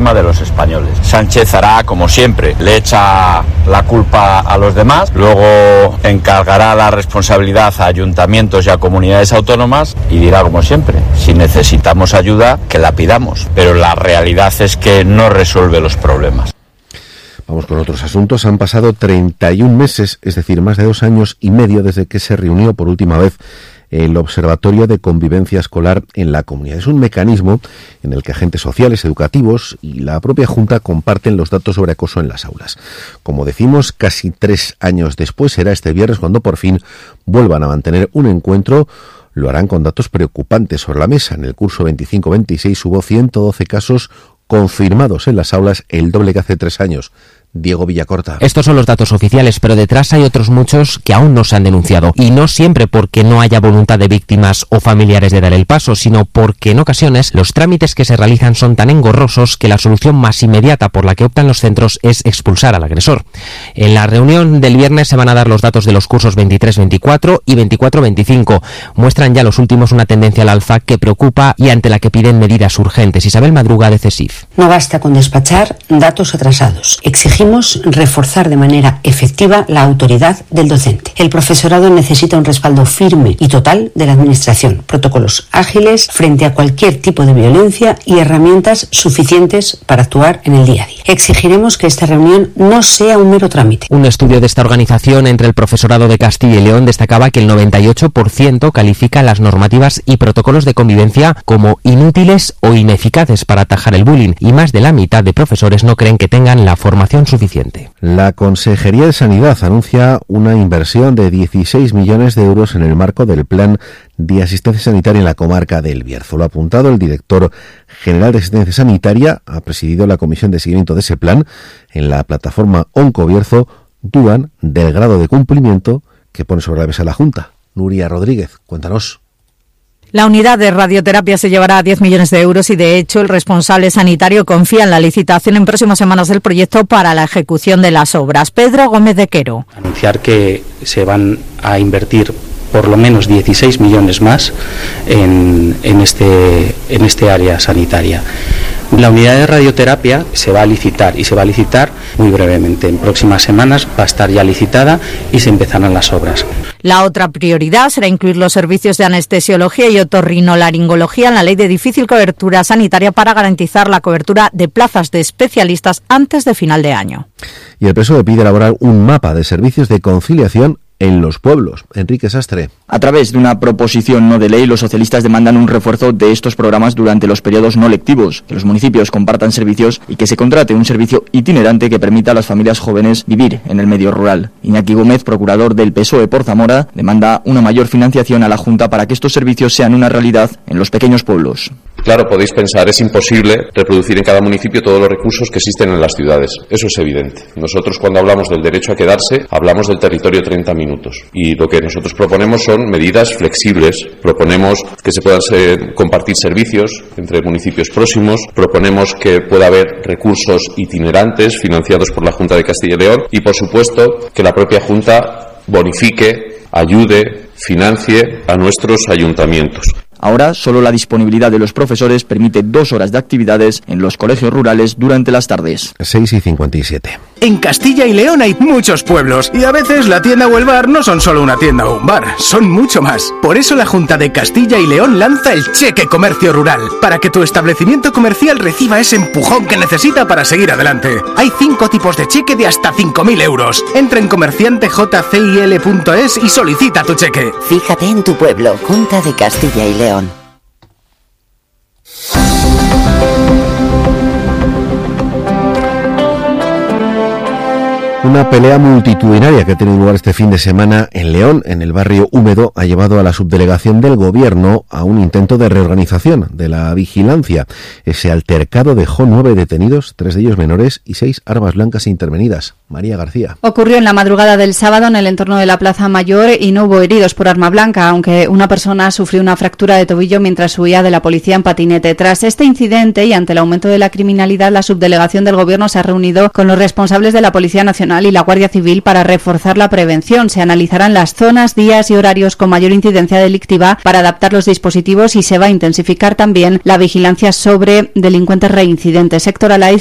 de los españoles. Sánchez hará como siempre, le echa la culpa a los demás, luego encargará la responsabilidad a ayuntamientos y a comunidades autónomas y dirá como siempre, si necesitamos ayuda, que la pidamos, pero la realidad es que no resuelve los problemas. Vamos con otros asuntos. Han pasado 31 meses, es decir, más de 2 años y medio desde que se reunió por última vez el Observatorio de Convivencia Escolar en la Comunidad. Es un mecanismo en el que agentes sociales, educativos y la propia Junta comparten los datos sobre acoso en las aulas. Como decimos, casi 3 años después, será este viernes cuando por fin vuelvan a mantener un encuentro. Lo harán con datos preocupantes sobre la mesa. En el curso 25-26 hubo 112 casos confirmados en las aulas, el doble que hace 3 años. Diego Villacorta. Estos son los datos oficiales, pero detrás hay otros muchos que aún no se han denunciado. Y no siempre porque no haya voluntad de víctimas o familiares de dar el paso, sino porque en ocasiones los trámites que se realizan son tan engorrosos que la solución más inmediata por la que optan los centros es expulsar al agresor. En la reunión del viernes se van a dar los datos de los cursos 23-24 y 24-25. Muestran ya los últimos una tendencia al alza que preocupa y ante la que piden medidas urgentes. Isabel Madruga, de CESIF. No basta con despachar datos atrasados. Exigimos reforzar de manera efectiva la autoridad del docente. El profesorado necesita un respaldo firme y total de la administración, protocolos ágiles frente a cualquier tipo de violencia y herramientas suficientes para actuar en el día a día. Exigiremos que esta reunión no sea un mero trámite. Un estudio de esta organización entre el profesorado de Castilla y León destacaba que el 98% califica las normativas y protocolos de convivencia como inútiles o ineficaces para atajar el bullying, y más de la mitad de profesores no creen que tengan la formación suficiente. La Consejería de Sanidad anuncia una inversión de 16 millones de euros en el marco del Plan de Asistencia Sanitaria en la comarca del Bierzo. Lo ha apuntado el director general de Asistencia Sanitaria, ha presidido la comisión de seguimiento de ese plan. En la plataforma Oncobierzo dudan del grado de cumplimiento que pone sobre la mesa la Junta. Nuria Rodríguez, cuéntanos. La unidad de radioterapia se llevará 10 millones de euros y, de hecho, el responsable sanitario confía en la licitación en próximas semanas del proyecto para la ejecución de las obras. Pedro Gómez de Quero. Anunciar que se van a invertir por lo menos 16 millones más en este área sanitaria. La unidad de radioterapia se va a licitar y se va a licitar muy brevemente. En próximas semanas va a estar ya licitada y se empezarán las obras. La otra prioridad será incluir los servicios de anestesiología y otorrinolaringología en la ley de difícil cobertura sanitaria para garantizar la cobertura de plazas de especialistas antes de final de año. Y el PSOE pide elaborar un mapa de servicios de conciliación en los pueblos. Enrique Sastre. A través de una proposición no de ley, los socialistas demandan un refuerzo de estos programas durante los periodos no lectivos, que los municipios compartan servicios y que se contrate un servicio itinerante que permita a las familias jóvenes vivir en el medio rural. Iñaki Gómez, procurador del PSOE por Zamora, demanda una mayor financiación a la Junta para que estos servicios sean una realidad en los pequeños pueblos. Claro, podéis pensar, es imposible reproducir en cada municipio todos los recursos que existen en las ciudades. Eso es evidente. Nosotros, cuando hablamos del derecho a quedarse, hablamos del territorio 30 minutos. Y lo que nosotros proponemos son medidas flexibles. Proponemos que se puedan compartir servicios entre municipios próximos. Proponemos que pueda haber recursos itinerantes financiados por la Junta de Castilla y León. Y, por supuesto, que la propia Junta bonifique, ayude, financie a nuestros ayuntamientos. Ahora, solo la disponibilidad de los profesores permite 2 horas de actividades en los colegios rurales durante las tardes. 6:57. En Castilla y León hay muchos pueblos y a veces la tienda o el bar no son solo una tienda o un bar, son mucho más. Por eso la Junta de Castilla y León lanza el Cheque Comercio Rural, para que tu establecimiento comercial reciba ese empujón que necesita para seguir adelante. Hay 5 tipos de cheque de hasta 5.000 euros. Entra en comerciantejcil.es y solicita tu cheque. Fíjate en tu pueblo, Junta de Castilla y León. Una pelea multitudinaria que ha tenido lugar este fin de semana en León, en el barrio Húmedo, ha llevado a la subdelegación del Gobierno a un intento de reorganización de la vigilancia. Ese altercado dejó 9 detenidos, 3 de ellos menores y 6 armas blancas intervenidas. María García. Ocurrió en la madrugada del sábado en el entorno de la Plaza Mayor y no hubo heridos por arma blanca, aunque una persona sufrió una fractura de tobillo mientras huía de la policía en patinete. Tras este incidente y ante el aumento de la criminalidad, la subdelegación del Gobierno se ha reunido con los responsables de la Policía Nacional Nacional y la Guardia Civil para reforzar la prevención. Se analizarán las zonas, días y horarios con mayor incidencia delictiva para adaptar los dispositivos y se va a intensificar también la vigilancia sobre delincuentes reincidentes. Héctor Alaiz,